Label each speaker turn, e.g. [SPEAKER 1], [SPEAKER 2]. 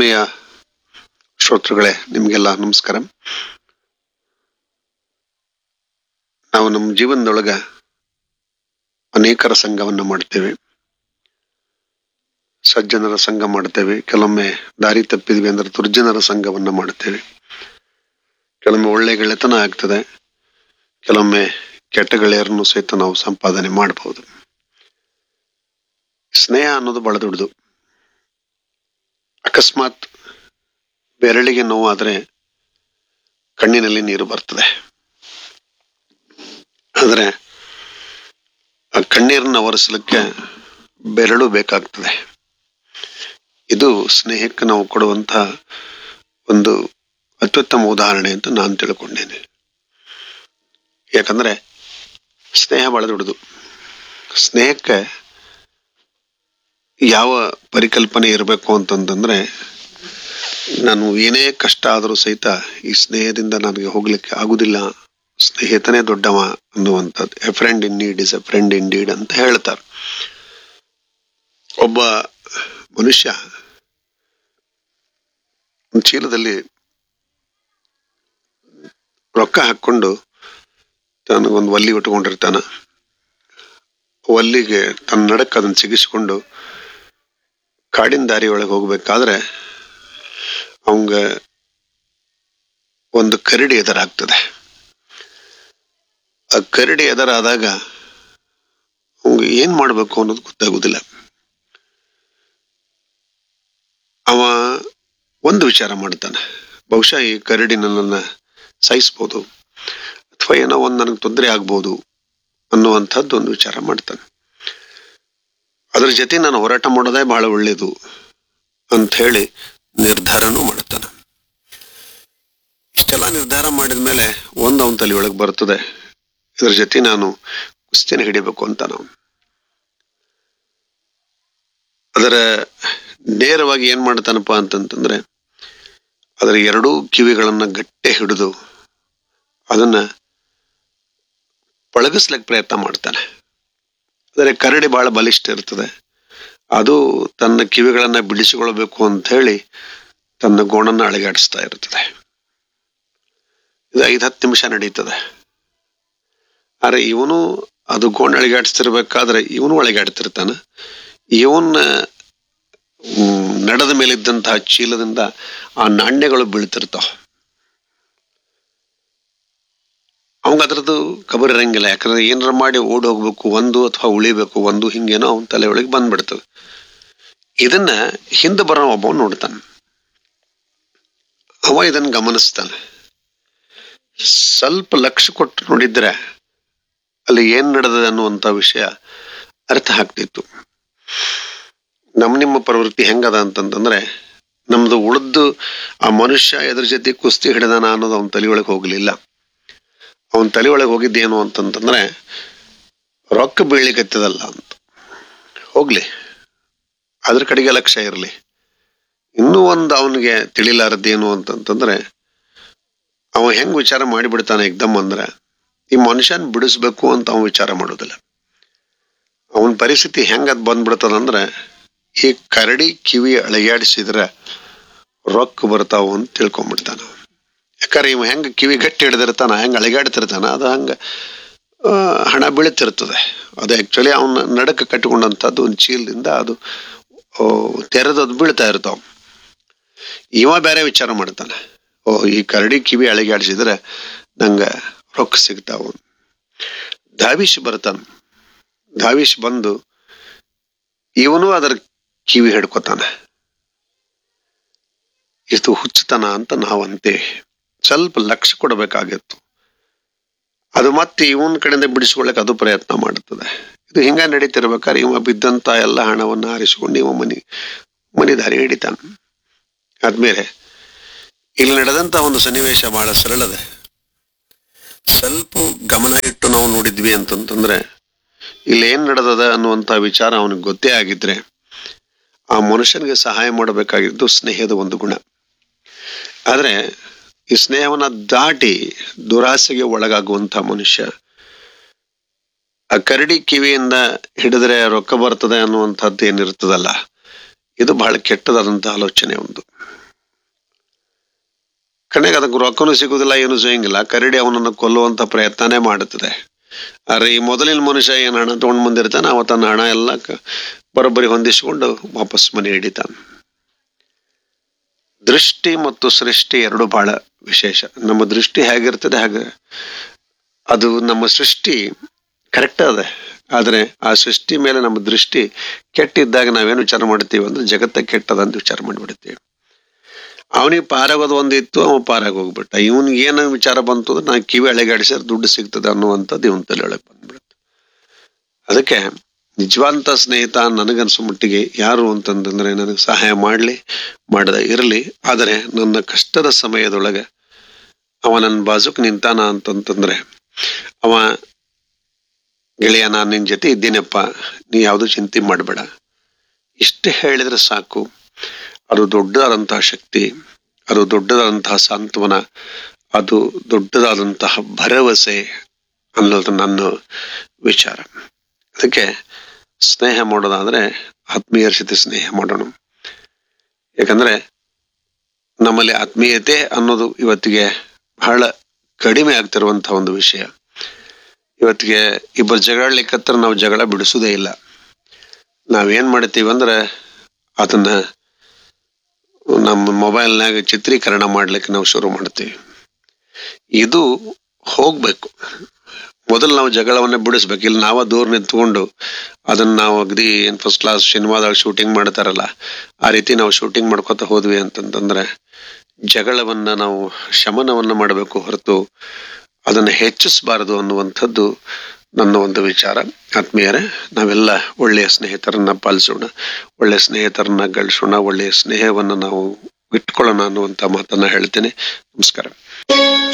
[SPEAKER 1] ಆತ್ಮೀಯ ಶ್ರೋತೃಗಳೇ, ನಿಮಗೆಲ್ಲ ನಮಸ್ಕಾರ. ನಾವು ನಮ್ಮ ಜೀವನದೊಳಗ ಅನೇಕರ ಸಂಘವನ್ನ ಮಾಡ್ತೇವೆ. ಸಜ್ಜನರ ಸಂಘ ಮಾಡ್ತೇವೆ, ಕೆಲವೊಮ್ಮೆ ದಾರಿ ತಪ್ಪಿದ್ವಿ ಅಂದ್ರೆ ದುರ್ಜನರ ಸಂಘವನ್ನ ಮಾಡ್ತೇವೆ. ಕೆಲವೊಮ್ಮೆ ಒಳ್ಳೆ ಗೆಳೆತನ ಆಗ್ತದೆ, ಕೆಲವೊಮ್ಮೆ ಕೆಟ್ಟ ಗೆಳೆಯರನ್ನು ಸಹಿತ ನಾವು ಸಂಪಾದನೆ ಮಾಡಬಹುದು. ಸ್ನೇಹ ಅನ್ನೋದು ಬಹಳ ದೊಡ್ಡದು. ಅಕಸ್ಮಾತ್ ಬೆರಳಿಗೆ ನೋವಾದ್ರೆ ಕಣ್ಣಿನಲ್ಲಿ ನೀರು ಬರ್ತದೆ, ಆದ್ರೆ ಆ ಕಣ್ಣೀರನ್ನ ಒರೆಸಲಿಕ್ಕೆ ಬೆರಳು ಬೇಕಾಗ್ತದೆ. ಇದು ಸ್ನೇಹಕ್ಕೆ ನಾವು ಕೊಡುವಂತ ಒಂದು ಅತ್ಯುತ್ತಮ ಉದಾಹರಣೆ ಅಂತ ನಾನು ತಿಳ್ಕೊಂಡೇನೆ. ಯಾಕಂದ್ರೆ ಸ್ನೇಹ ಬಹಳ ದೊಡ್ಡದು. ಸ್ನೇಹಕ್ಕೆ ಯಾವ ಪರಿಕಲ್ಪನೆ ಇರಬೇಕು ಅಂತಂದ್ರೆ, ನಾನು ಏನೇ ಕಷ್ಟ ಆದರೂ ಸಹಿತ ಈ ಸ್ನೇಹದಿಂದ ನನಗೆ ಹೋಗ್ಲಿಕ್ಕೆ ಆಗುದಿಲ್ಲ, ಸ್ನೇಹಿತನೇ ದೊಡ್ಡವ ಅನ್ನುವಂಥದ್ದು. A friend in need is A friend in deed ಅಂತ ಹೇಳ್ತಾರೆ. ಒಬ್ಬ ಮನುಷ್ಯ ಚೀಲದಲ್ಲಿ ರೊಕ್ಕ ಹಾಕೊಂಡು ತನಗೊಂದು ಒಲ್ಲಿ ಉಟ್ಕೊಂಡಿರ್ತಾನ. ಒಲ್ಲಿಗೆ ತನ್ನ ನಡಕ್ ಅದನ್ನ ಸಿಗಿಸ್ಕೊಂಡು ಕಾಡಿನ ದಾರಿ ಒಳಗೆ ಹೋಗ್ಬೇಕಾದ್ರೆ ಅವಂಗ ಒಂದು ಕರಡಿ ಎದುರಾಗ್ತದೆ. ಆ ಕರಡಿ ಎದುರಾದಾಗ ಅವಂಗ ಏನ್ ಮಾಡ್ಬೇಕು ಅನ್ನೋದು ಗೊತ್ತಾಗುದಿಲ್ಲ. ಅವ ಒಂದು ವಿಚಾರ ಮಾಡ್ತಾನೆ, ಬಹುಶಃ ಈ ಕರಡಿ ನನ್ನನ್ನ ಸಾಯಿಸ್ಬೋದು ಅಥವಾ ಏನೋ ಒಂದು ನನಗೆ ತೊಂದರೆ ಆಗ್ಬೋದು ಅನ್ನುವಂಥದ್ದು ಒಂದು ವಿಚಾರ ಮಾಡ್ತಾನೆ. ಅದ್ರ ಜೊತೆ ನಾನು ಹೋರಾಟ ಮಾಡೋದೇ ಬಹಳ ಒಳ್ಳೇದು ಅಂತ ಹೇಳಿ ನಿರ್ಧಾರನೂ ಮಾಡ್ತಾನೆ. ಇಷ್ಟೆಲ್ಲ ನಿರ್ಧಾರ ಮಾಡಿದ್ಮೇಲೆ ಒಂದು ಅವನ ತಲೆ ಒಳಗೆ ಬರ್ತದೆ, ಇದ್ರ ಜೊತೆ ನಾನು ಕುಸ್ತಿನ ಹಿಡಿಬೇಕು ಅಂತ. ನಾವು ಅದರ ನೇರವಾಗಿ ಏನ್ ಮಾಡ್ತಾನಪ್ಪ ಅಂತಂತಂದ್ರೆ, ಅದರ ಎರಡೂ ಕಿವಿಗಳನ್ನ ಗಟ್ಟೆ ಹಿಡಿದು ಅದನ್ನ ಪಳಗಿಸ್ಲಿಕ್ಕೆ ಪ್ರಯತ್ನ ಮಾಡ್ತಾನೆ. ಆದರೆ ಕರಡಿ ಬಹಳ ಬಲಿಷ್ಠ ಇರ್ತದೆ. ಅದು ತನ್ನ ಕಿವಿಗಳನ್ನ ಬಿಡಿಸಿಕೊಳ್ಬೇಕು ಅಂತ ಹೇಳಿ ತನ್ನ ಗೋಣನ್ನ ಅಳಿಗಾಡಿಸ್ತಾ ಇರ್ತದೆ. ಇದು 5-10 ನಿಮಿಷ ನಡೀತದೆ. ಆದ್ರೆ ಇವನು ಅದು ಗೋಣ ಅಳಿಗಾಡಿಸ್ತಿರ್ಬೇಕಾದ್ರೆ ಇವನು ಅಳಿಗಾಡ್ತಿರ್ತಾನ. ಇವನ್ನ ನಡೆದ ಮೇಲಿದ್ದಂತಹ ಚೀಲದಿಂದ ಆ ನಾಣ್ಯಗಳು ಬೀಳ್ತಿರ್ತಾವ. ಅವಂಗ ಅದ್ರದ್ದು ಖಬರ್ ಇರಂಗಿಲ್ಲ. ಯಾಕಂದ್ರೆ ಏನಾರ ಮಾಡಿ ಓಡಿ ಹೋಗ್ಬೇಕು, ಒಂದು ಅಥವಾ ಉಳಿಬೇಕು, ಒಂದು ಹಿಂಗೇನೋ ಅವನ ತಲೆ ಒಳಗೆ ಬಂದ್ಬಿಡ್ತದೆ. ಇದನ್ನ ಹಿಂದೆ ಬರೋ ಒಬ್ಬ ನೋಡ್ತಾನೆ. ಅವ ಇದನ್ನ ಗಮನಿಸ್ತಾನೆ. ಸ್ವಲ್ಪ ಲಕ್ಷ್ಯ ಕೊಟ್ಟು ನೋಡಿದ್ರೆ ಅಲ್ಲಿ ಏನ್ ನಡೆದಿದೆ ಅನ್ನುವಂತ ವಿಷಯ ಅರ್ಥ ಆಗ್ತಿತ್ತು. ನಿಮ್ಮ ಪ್ರವೃತ್ತಿ ಹೆಂಗದ ಅಂತಂದ್ರೆ, ನಮ್ದು ಉಳಿದು ಆ ಮನುಷ್ಯ ಎದ್ರ ಜೊತೆ ಕುಸ್ತಿ ಹಿಡಿದಾನ ಅನ್ನೋದು ಅವನ ತಲೆಯೊಳಗೆ ಹೋಗ್ಲಿಲ್ಲ. ಅವನ ತಲೆಯೊಳಗೆ ಹೋಗಿದ್ದೇನು ಅಂತಂತಂದ್ರೆ, ರೊಕ್ಕ ಬೀಳಿಕತ್ತದಲ್ಲ ಅಂತ. ಹೋಗ್ಲಿ, ಅದ್ರ ಕಡೆಗೆ ಲಕ್ಷ್ಯ ಇರಲಿ. ಇನ್ನೂ ಒಂದು ಅವನಿಗೆ ತಿಳಿಲಾರದ್ದೇನು ಅಂತಂತಂದ್ರೆ, ಅವ ಹೆಂಗ್ ವಿಚಾರ ಮಾಡಿಬಿಡ್ತಾನೆ ಏಕ್ದಮ್ ಅಂದ್ರೆ, ಈ ಮನುಷ್ಯನ್ ಬಿಡಿಸ್ಬೇಕು ಅಂತ ಅವನ್ ವಿಚಾರ ಮಾಡೋದಿಲ್ಲ. ಅವನ ಪರಿಸ್ಥಿತಿ ಹೆಂಗದ್ ಬಂದ್ಬಿಡ್ತದಂದ್ರೆ, ಈ ಕರಡಿ ಕಿವಿ ಅಳಗ್ಯಾಡಿಸಿದ್ರೆ ರೊಕ್ಕ ಬರ್ತಾವ ಅಂತ ತಿಳ್ಕೊಂಡ್ಬಿಡ್ತಾನ. ಯಾಕಂದ್ರೆ ಇವ ಹೆಂಗ ಕಿವಿ ಗಟ್ಟಿ ಹಿಡಿದಿರ್ತಾನ, ಹೆಂಗ ಅಳಗಾಡ್ತಿರ್ತಾನ, ಅದು ಹಂಗ ಹಣ ಬೀಳ್ತಿರ್ತದೆ. ಅದು ಆಕ್ಚುಲಿ ಅವನ ನಡಕ ಕಟ್ಟಿಕೊಂಡಂತದ್ದು ಒಂದು ಚೀಲದಿಂದ ಅದು ತೆರೆದದು ಬೀಳ್ತಾ ಇರ್ತಾವ. ಇವ ಬೇರೆ ವಿಚಾರ ಮಾಡ್ತಾನೆ, ಈ ಕರಡಿ ಕಿವಿ ಅಳಗಾಡಿಸಿದ್ರೆ ನಂಗ ರೊಕ್ಕ ಸಿಗ್ತಾವ. ಧಾವಿಷ್ ಬರ್ತಾನ. ಧಾವಿಷ್ ಬಂದು ಇವನು ಅದರ ಕಿವಿ ಹಿಡ್ಕೊತಾನೆ. ಇದು ಹುಚ್ಚತನ ಅಂತ ನಾವಂತೇವೆ. ಸ್ವಲ್ಪ ಲಕ್ಷ್ಯ ಕೊಡಬೇಕಾಗಿತ್ತು. ಅದು ಮತ್ತೆ ಇವನ್ ಕಡೆಯಿಂದ ಬಿಡಿಸ್ಕೊಳ್ಳಕ್ ಅದು ಪ್ರಯತ್ನ ಮಾಡುತ್ತದೆ. ಇದು ಹಿಂಗ ನಡೀತಿರ್ಬೇಕಾದ್ರೆ ಇವ ಬಿದ್ದಂತ ಎಲ್ಲ ಹಣವನ್ನ ಹಾರಿಸಿಕೊಂಡು ಇವ ಮನಿ ದಾರಿ ಹಿಡಿತಾನ. ಆದ್ಮೇಲೆ ಇಲ್ಲಿ ನಡೆದಂತ ಒಂದು ಸನ್ನಿವೇಶ ಬಹಳ ಸರಳದೆ. ಸ್ವಲ್ಪ ಗಮನ ಇಟ್ಟು ನಾವು ನೋಡಿದ್ವಿ ಅಂತಂತಂದ್ರೆ, ಇಲ್ಲಿ ಏನ್ ನಡೆದದ ಅನ್ನುವಂತ ವಿಚಾರ ಅವನಿಗೆ ಗೊತ್ತೇ ಆಗಿದ್ರೆ, ಆ ಮನುಷ್ಯನಿಗೆ ಸಹಾಯ ಮಾಡಬೇಕಾಗಿದ್ದು ಸ್ನೇಹದ ಒಂದು ಗುಣ. ಆದ್ರೆ ಈ ಸ್ನೇಹವನ್ನ ದಾಟಿ ದುರಾಸೆಗೆ ಒಳಗಾಗುವಂತ ಮನುಷ್ಯ, ಆ ಕರಡಿ ಕಿವಿಯಿಂದ ಹಿಡಿದ್ರೆ ರೊಕ್ಕ ಬರ್ತದೆ ಅನ್ನುವಂಥದ್ದು ಏನಿರ್ತದಲ್ಲ, ಇದು ಬಹಳ ಕೆಟ್ಟದಾದಂತ ಆಲೋಚನೆ ಒಂದು. ಕಡೆಗೆ ಅದಕ್ಕೆ ರೊಕ್ಕನೂ ಸಿಗುದಿಲ್ಲ, ಏನು ಸಿಗಂಗಿಲ್ಲ. ಕರಡಿ ಅವನನ್ನು ಕೊಲ್ಲುವಂತ ಪ್ರಯತ್ನನೇ ಮಾಡುತ್ತದೆ. ಆದ್ರೆ ಈ ಮೊದಲಿನ ಮನುಷ್ಯ ಏನ್ ಹಣ ತಗೊಂಡ್ ಬಂದಿರ್ತಾನೆ, ಅವ ತನ್ನ ಹಣ ಎಲ್ಲ ಬರೋಬ್ಬರಿ ಹೊಂದಿಸಿಕೊಂಡು ವಾಪಸ್ ಮನೆ ಹಿಡಿತಾನೆ. ದೃಷ್ಟಿ ಮತ್ತು ಸೃಷ್ಟಿ ಎರಡು ಬಹಳ ವಿಶೇಷ. ನಮ್ಮ ದೃಷ್ಟಿ ಹೇಗಿರ್ತದೆ ಹಾಗೆ ಅದು ನಮ್ಮ ಸೃಷ್ಟಿ ಕರೆಕ್ಟ್ ಅದ. ಆದ್ರೆ ಆ ಸೃಷ್ಟಿ ಮೇಲೆ ನಮ್ಮ ದೃಷ್ಟಿ ಕೆಟ್ಟಿದ್ದಾಗ ನಾವೇನು ವಿಚಾರ ಮಾಡ್ತೀವಿ ಅಂದ್ರೆ ಜಗತ್ತ ಕೆಟ್ಟದಂತ ವಿಚಾರ ಮಾಡಿಬಿಡ್ತೀವಿ. ಅವನಿಗೆ ಪಾರಾಗೋದು ಒಂದಿತ್ತು, ಅವ ಪಾರಾಗ ಹೋಗ್ಬಿಟ್ಟ. ಇವನ್ಗೆ ಏನ ವಿಚಾರ ಬಂತು ಅಂದ್ರೆ ನಾ ಕಿವಿ ಅಳೆಗಾಡಿಸಿದ್ರೆ ದುಡ್ಡು ಸಿಗ್ತದೆ ಅನ್ನುವಂಥದ್ದು ಇವನ್ ತಲೆ ಒಳಗೆ ಬಂದ್ಬಿಡುತ್ತೆ. ಅದಕ್ಕೆ ನಿಜವಾಂತ ಸ್ನೇಹಿತ ನನಗನ್ಸೋ ಮಟ್ಟಿಗೆ ಯಾರು ಅಂತಂದ್ರೆ ನನಗೆ ಸಹಾಯ ಮಾಡದ ಇರಲಿ, ಆದರೆ ನನ್ನ ಕಷ್ಟದ ಸಮಯದೊಳಗೆ ಅವ ನನ್ನ ಬಾಜುಕ್ ನಿಂತಾನ ಅಂತಂತಂದ್ರೆ ಅವ ಗೆಳೆಯ, ನಾನು ನಿನ್ ಜೊತೆ ಇದ್ದೀನಪ್ಪ, ನೀ ಯಾವ್ದು ಚಿಂತೆ ಮಾಡಬೇಡ, ಇಷ್ಟೇ ಹೇಳಿದ್ರೆ ಸಾಕು. ಅದು ದೊಡ್ಡದಾದಂತಹ ಶಕ್ತಿ, ಅದು ದೊಡ್ಡದಾದಂತಹ ಸಾಂತ್ವನ, ಅದು ದೊಡ್ಡದಾದಂತಹ ಭರವಸೆ ಅನ್ನೋದು ನನ್ನ ವಿಚಾರ. ಅದಕ್ಕೆ ಸ್ನೇಹ ಮಾಡೋದಾದ್ರೆ ಆತ್ಮೀಯರ ಜೊತೆ ಸ್ನೇಹ ಮಾಡೋಣ. ಯಾಕಂದ್ರೆ ನಮ್ಮಲ್ಲಿ ಆತ್ಮೀಯತೆ ಅನ್ನೋದು ಇವತ್ತಿಗೆ ಬಹಳ ಕಡಿಮೆ ಆಗ್ತಿರುವಂತಹ ಒಂದು ವಿಷಯ. ಇವತ್ತಿಗೆ ಇಬ್ಬರು ಜಗಳಲಿಕ್ಕತ್ರ ನಾವು ಜಗಳ ಬಿಡಿಸುವುದೇ ಇಲ್ಲ. ನಾವೇನ್ ಮಾಡ್ತೀವಿ ಅಂದ್ರೆ ಅದನ್ನ ನಮ್ಮ ಮೊಬೈಲ್ನಾಗ ಚಿತ್ರೀಕರಣ ಮಾಡ್ಲಿಕ್ಕೆ ನಾವು ಶುರು ಮಾಡ್ತೀವಿ. ಇದು ಹೋಗ್ಬೇಕು. ಮೊದಲು ನಾವು ಜಗಳವನ್ನ ಬಿಡಿಸ್ಬೇಕು. ಇಲ್ಲಿ ನಾವ ದೂರ ನಿಂತ್ಕೊಂಡು ಅದನ್ನ ನಾವು ಅಗದಿ ಫಸ್ಟ್ ಕ್ಲಾಸ್ ಸಿನಿಮಾದಾಗ ಶೂಟಿಂಗ್ ಮಾಡ್ತಾರಲ್ಲ, ಆ ರೀತಿ ನಾವು ಶೂಟಿಂಗ್ ಮಾಡ್ಕೊತ ಹೋದ್ವಿ ಅಂತಂತಂದ್ರೆ ಜಗಳವನ್ನ ನಾವು ಶಮನವನ್ನ ಮಾಡಬೇಕು ಹೊರತು ಅದನ್ನ ಹೆಚ್ಚಿಸಬಾರದು ಅನ್ನುವಂಥದ್ದು ನನ್ನ ಒಂದು ವಿಚಾರ. ಆತ್ಮೀಯರೇ, ನಾವೆಲ್ಲ ಒಳ್ಳೆಯ ಸ್ನೇಹಿತರನ್ನ ಪಾಲಿಸೋಣ, ಒಳ್ಳೆಯ ಸ್ನೇಹಿತರನ್ನ ಗಳಿಸೋಣ, ಒಳ್ಳೆಯ ಸ್ನೇಹವನ್ನ ನಾವು ಇಟ್ಕೊಳ್ಳೋಣ ಅನ್ನುವಂತ ಮಾತನ್ನ ಹೇಳ್ತೇನೆ. ನಮಸ್ಕಾರ.